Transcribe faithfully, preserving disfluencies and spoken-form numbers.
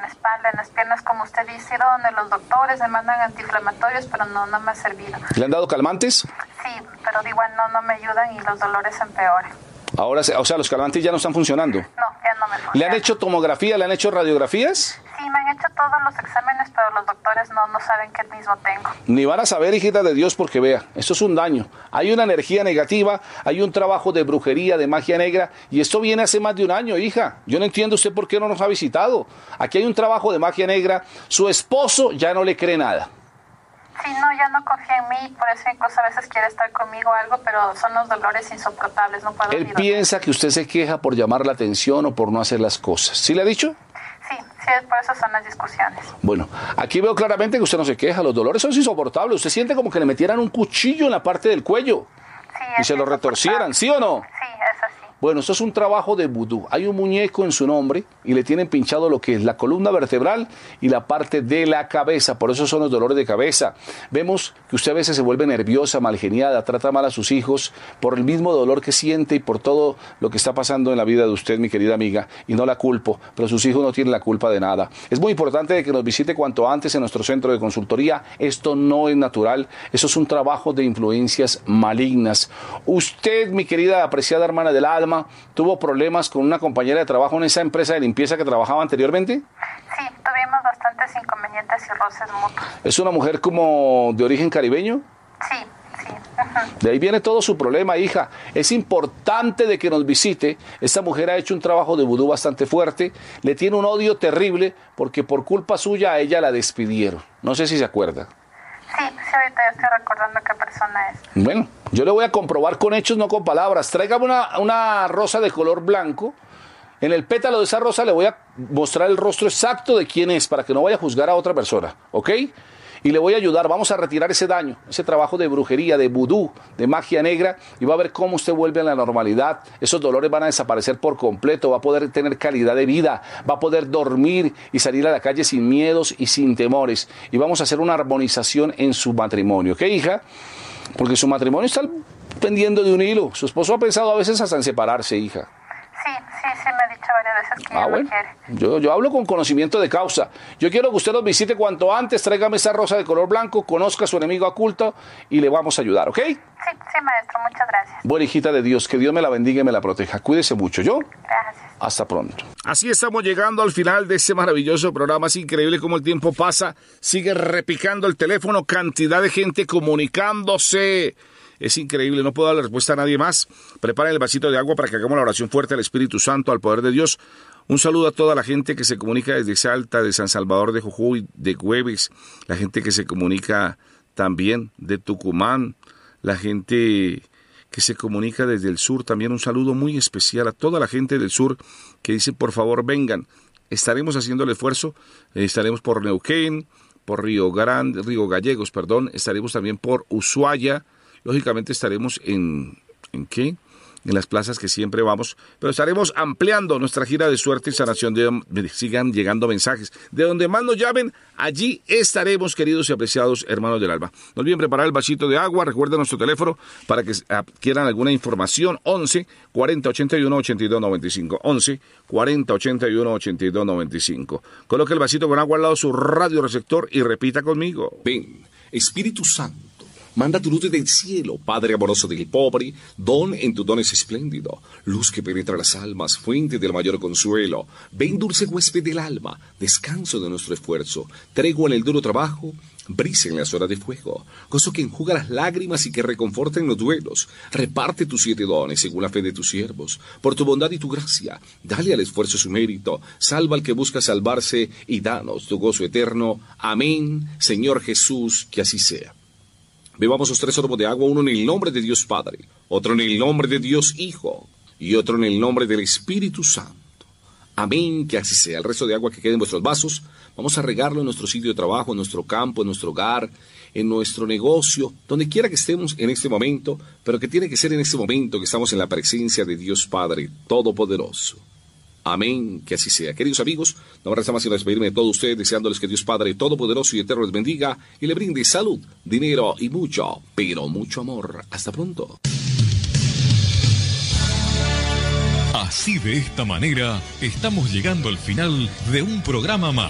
espalda, en las piernas, como usted dice, he ido donde los doctores, me mandan antiinflamatorios, pero no, no me ha servido. ¿Le han dado calmantes? Sí, pero igual no, no me ayudan y los dolores empeoran. Ahora, o sea, los calmantes ya no están funcionando. No, ya no me funcionan. ¿Le han hecho tomografía, le han hecho radiografías? Sí, me han hecho todos los exámenes, pero los doctores no, no saben qué mismo tengo. Ni van a saber, hijita de Dios, porque vea, esto es un daño. Hay una energía negativa, hay un trabajo de brujería, de magia negra, y esto viene hace más de un año, hija. Yo no entiendo usted por qué no nos ha visitado. Aquí hay un trabajo de magia negra, su esposo ya no le cree nada. Sí, no, ya no confía en mí, por eso incluso a veces quiere estar conmigo o algo, pero son los dolores insoportables, no puedo. Él ni piensa dormir. que usted se queja por llamar la atención o por no hacer las cosas. ¿Sí le ha dicho? Sí, sí, por eso son las discusiones. Bueno, aquí veo claramente que usted no se queja, los dolores son insoportables. Usted siente como que le metieran un cuchillo en la parte del cuello Sí, y es se lo retorcieran, ¿sí o no? Sí, es así. Bueno, esto es un trabajo de vudú. Hay un muñeco en su nombre y le tienen pinchado lo que es la columna vertebral y la parte de la cabeza. Por eso son los dolores de cabeza. Vemos que usted a veces se vuelve nerviosa, malgeniada, trata mal a sus hijos por el mismo dolor que siente y por todo lo que está pasando en la vida de usted, mi querida amiga. Y no la culpo, pero sus hijos no tienen la culpa de nada. Es muy importante que nos visite cuanto antes en nuestro centro de consultoría. Esto no es natural. Eso es un trabajo de influencias malignas. Usted, mi querida apreciada hermana del alma, ¿tuvo problemas con una compañera de trabajo en esa empresa de limpieza que trabajaba anteriormente? Sí, tuvimos bastantes inconvenientes y roces mutuos. ¿Es una mujer como de origen caribeño? Sí, sí. Uh-huh. De ahí viene todo su problema, hija. Es importante de que nos visite. Esta mujer ha hecho un trabajo de vudú bastante fuerte. Le tiene un odio terrible porque por culpa suya a ella la despidieron. No sé si se acuerda. Sí, sí, ahorita ya estoy recordando qué persona es. Bueno, yo le voy a comprobar con hechos, no con palabras. Tráigame una, una rosa de color blanco. En el pétalo de esa rosa le voy a mostrar el rostro exacto de quién es, para que no vaya a juzgar a otra persona, ¿ok? Y le voy a ayudar, vamos a retirar ese daño, ese trabajo de brujería, de vudú, de magia negra, y va a ver cómo usted vuelve a la normalidad. Esos dolores van a desaparecer por completo, va a poder tener calidad de vida, va a poder dormir y salir a la calle sin miedos y sin temores. Y vamos a hacer una armonización en su matrimonio, ¿ok, hija? Porque su matrimonio está pendiendo de un hilo. Su esposo ha pensado a veces hasta en separarse, hija. Sí, sí, sí, me ha dicho varias veces que Ah, ya bueno. no quiere. Yo, yo hablo con conocimiento de causa. Yo quiero que usted nos visite cuanto antes, tráigame esa rosa de color blanco, conozca a su enemigo oculto y le vamos a ayudar, ¿ok? Sí, sí, maestro, muchas gracias. Buena hijita de Dios, que Dios me la bendiga y me la proteja. Cuídese mucho, ¿yo? Gracias. Hasta pronto. Así estamos llegando al final de este maravilloso programa. Es increíble cómo el tiempo pasa. Sigue repicando el teléfono, cantidad de gente comunicándose. Es increíble, no puedo dar la respuesta a nadie más. Preparen el vasito de agua para que hagamos la oración fuerte al Espíritu Santo, al poder de Dios. Un saludo a toda la gente que se comunica desde Salta, de San Salvador de Jujuy, de Güeves, la gente que se comunica también de Tucumán, la gente que se comunica desde el sur. También un saludo muy especial a toda la gente del sur que dice, por favor, vengan. Estaremos haciendo el esfuerzo, estaremos por Neuquén, por Río Grande, Río Gallegos, perdón, estaremos también por Ushuaia. Lógicamente estaremos en, ¿en qué? En las plazas que siempre vamos, pero estaremos ampliando nuestra gira de suerte y sanación. De, de, sigan llegando mensajes. De donde más nos llamen, allí estaremos, queridos y apreciados hermanos del alma. No olviden preparar el vasito de agua, recuerden nuestro teléfono para que adquieran alguna información, once, cuarenta, ochenta y uno, ochenta y dos, noventa y cinco, once, cuarenta, ochenta y uno, ochenta y dos, noventa y cinco. Coloque el vasito con agua al lado de su radioreceptor y repita conmigo. Ven, Espíritu Santo. Manda tu luz desde el cielo, Padre amoroso del pobre, don en tu don es espléndido, luz que penetra las almas, fuente del mayor consuelo. Ven, dulce huésped del alma, descanso de nuestro esfuerzo, tregua en el duro trabajo, brisa en las horas de fuego, gozo que enjuga las lágrimas y que reconforta en los duelos. Reparte tus siete dones según la fe de tus siervos, por tu bondad y tu gracia, dale al esfuerzo su mérito, salva al que busca salvarse y danos tu gozo eterno. Amén, Señor Jesús, que así sea. Bebamos los tres sorbos de agua, uno en el nombre de Dios Padre, otro en el nombre de Dios Hijo y otro en el nombre del Espíritu Santo. Amén, que así sea. El resto de agua que quede en vuestros vasos, vamos a regarlo en nuestro sitio de trabajo, en nuestro campo, en nuestro hogar, en nuestro negocio, donde quiera que estemos en este momento, pero que tiene que ser en este momento que estamos en la presencia de Dios Padre Todopoderoso. Amén, que así sea. Queridos amigos, no me resta más sino despedirme de todos ustedes, deseándoles que Dios Padre Todopoderoso y Eterno les bendiga y le brinde salud, dinero y mucho, pero mucho amor. Hasta pronto. Así de esta manera, estamos llegando al final de un programa más.